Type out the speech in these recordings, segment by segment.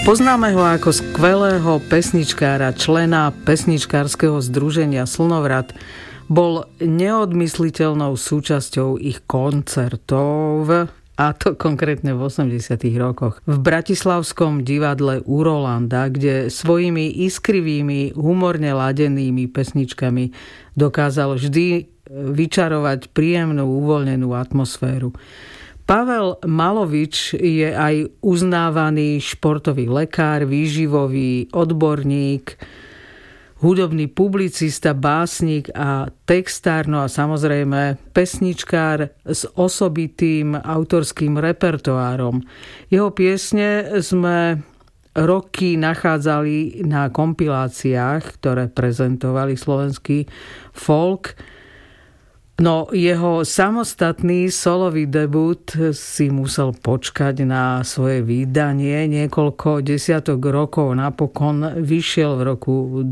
Poznáme ho ako skvelého pesničkára, člena pesničkárskeho združenia Slnovrat. Bol neodmysliteľnou súčasťou ich koncertov, a to konkrétne v 80. rokoch. V bratislavskom divadle u Rolanda, kde svojimi iskrivými, humorne ladenými pesničkami dokázal vždy vyčarovať príjemnú, uvoľnenú atmosféru. Pavel Malovič je aj uznávaný športový lekár, výživový odborník, hudobný publicista, básnik a textár, no a samozrejme pesničkár s osobitým autorským repertoárom. Jeho piesne sme roky nachádzali na kompiláciách, ktoré prezentovali slovenský folk. No jeho samostatný solový debut si musel počkať na svoje vydanie. Niekoľko desiatok rokov napokon vyšiel v roku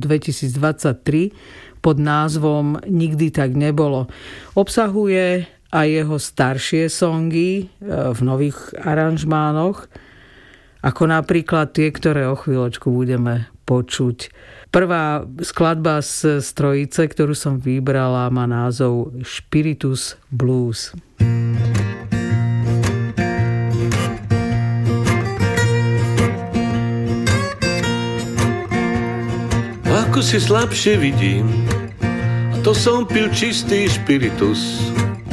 2023 pod názvom Nikdy tak nebolo. Obsahuje aj jeho staršie songy v nových aranžmánoch, ako napríklad tie, ktoré o chvíľočku budeme počuť. Prvá skladba z trojice, ktorú som vybrala, má názov Spiritus Blues. Ako si slabšie vidím, a to som pil čistý špiritus.